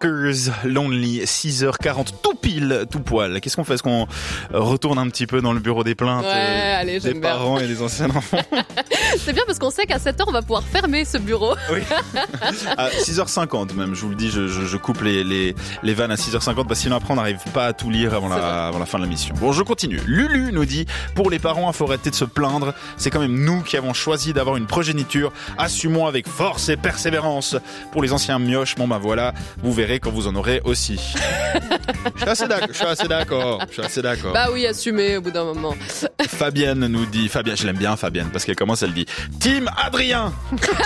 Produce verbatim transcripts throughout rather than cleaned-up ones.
Chainsmokers, Lonely, six heures quarante, tout pile, tout poil. Qu'est-ce qu'on fait? Est-ce qu'on retourne un petit peu dans le bureau des plaintes ouais, euh, allez, des j'aime parents bien. et des anciens enfants? C'est bien parce qu'on sait qu'à sept heures, on va pouvoir fermer ce bureau. Oui. À six heures cinquante même, je vous le dis, je, je, je coupe les, les, les vannes à six heures cinquante parce que sinon après on n'arrive pas à tout lire avant la, avant la fin de la mission. Bon, je continue. Lulu nous dit, pour les parents, il faut arrêter de se plaindre. C'est quand même nous qui avons choisi d'avoir une progéniture. Assumons avec force et persévérance. Pour les anciens mioches, bon bah voilà, vous verrez quand vous en aurez aussi. Je suis assez d'accord, je suis assez d'accord, je suis assez d'accord. Bah oui, assumez au bout d'un moment. Fabienne nous dit, Fabienne, je l'aime bien Fabienne, parce qu'elle commence, elle dit, Team Adrien.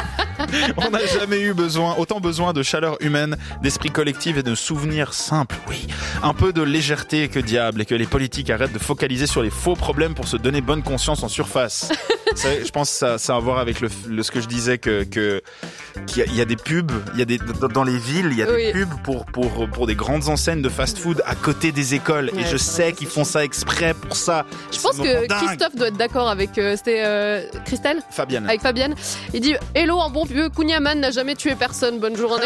On n'a jamais eu besoin, autant besoin de chaleur humaine, d'esprit collectif et de souvenirs simples. Oui, un peu de légèreté que diable, et que les politiques arrêtent de focaliser sur les faux problèmes pour se donner bonne conscience en surface. Ça, je pense que ça, ça a à voir avec le, le, ce que je disais, que, que qu'il y a, il y a des pubs, il y a des, dans les villes, il y a oui. des pubs pour, pour, pour des grandes enseignes de fast-food à côté des écoles. Ouais, et je sais qu'ils font ça exprès pour ça. Je pense que Christophe doit être d'accord avec, euh, c'était euh, Christelle Fabienne. Avec Fabienne. Il dit, hello, un bon vieux Kunyaman n'a jamais tué personne, bonne journée.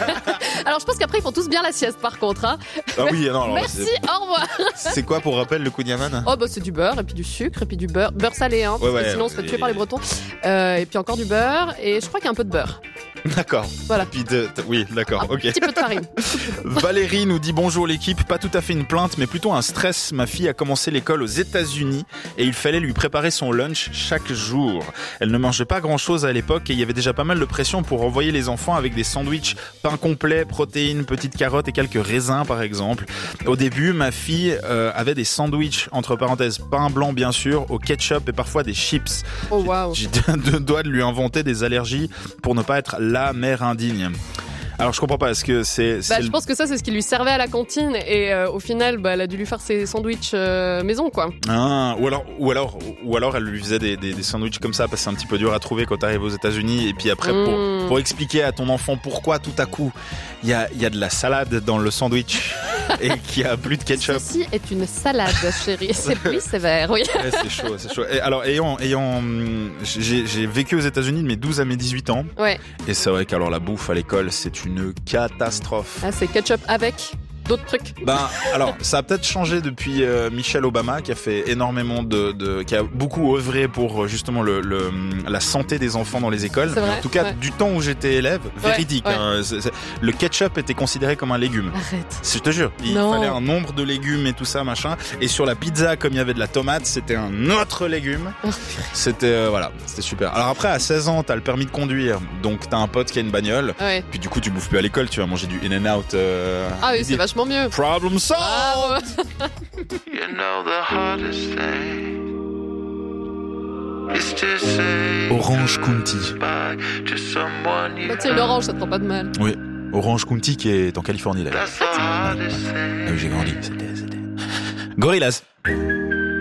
Alors je pense qu'après ils font tous bien la sieste par contre. Hein. Ah oui, non, alors, merci, c'est... au revoir. C'est quoi pour rappel le Kunyaman? Oh bah c'est du beurre et puis du sucre et puis du beurre, beurre salé hein, parce ouais, que ouais, sinon on se fait et... tuer par les Bretons. Euh, et puis encore du beurre et je crois qu'il y a un peu de beurre. D'accord. Voilà. Puis de... Oui, d'accord, un ok. petit peu de farine. Valérie nous dit bonjour l'équipe, pas tout à fait une plainte mais plutôt un stress. Ma fille a commencé l'école aux États-Unis et il fallait lui préparer son lunch chaque jour. Elle ne mangeait pas grand-chose à l'époque et il y avait déjà pas mal de pression pour envoyer les enfants avec des sandwichs pain complet, protéines, petites carottes et quelques raisins par exemple. Au début, ma fille euh, avait des sandwichs entre parenthèses pain blanc bien sûr, au ketchup et parfois des chips. Oh waouh. J'ai deux doigts de lui inventer des allergies pour ne pas être la mère indigne. Alors je comprends pas, est-ce que c'est... Bah, c'est je pense que ça c'est ce qui lui servait à la cantine et euh, au final bah, elle a dû lui faire ses sandwichs euh, maison quoi. Ah, ou alors, ou alors, ou alors elle lui faisait des, des, des sandwichs comme ça parce que c'est un petit peu dur à trouver quand t'arrives aux États-Unis et puis après mmh. pour, pour expliquer à ton enfant pourquoi tout à coup il y a, y a de la salade dans le sandwich et qu'il y a plus de ketchup. Ceci est une salade chérie, c'est plus sévère, oui. Ouais, c'est chaud, c'est chaud. Et alors ayant, ayant, j'ai, j'ai vécu aux États-Unis de mes douze à mes dix-huit ans. Ouais. Et c'est vrai qu'alors la bouffe à l'école c'est une catastrophe. Ah, c'est ketchup avec d'autres trucs. Ben alors ça a peut-être changé depuis euh, Michelle Obama qui a fait énormément de, de qui a beaucoup œuvré pour justement le, le la santé des enfants dans les écoles. C'est vrai, en tout cas ouais. du temps où j'étais élève, véridique. Ouais, ouais. Hein, c'est, c'est, le ketchup était considéré comme un légume. Arrête. Je te jure, il non. fallait un nombre de légumes et tout ça machin. Et sur la pizza comme il y avait de la tomate, c'était un autre légume. Oh, c'était euh, voilà, c'était super. Alors après à seize ans t'as le permis de conduire, donc t'as un pote qui a une bagnole. ouais. Puis du coup tu bouffes plus à l'école, tu vas manger du In-N-Out. Euh, ah oui, c'est vachement mieux. Problem solved. Ah, You know the hardest thing is to say Orange County. goodbye to someone you bah, tiens, l'orange, ça te rend pas de mal. Oui, Orange County qui est en Californie d'ailleurs. That's the hardest thing. Là où j'ai grandi, c'était, c'était. Gorillaz.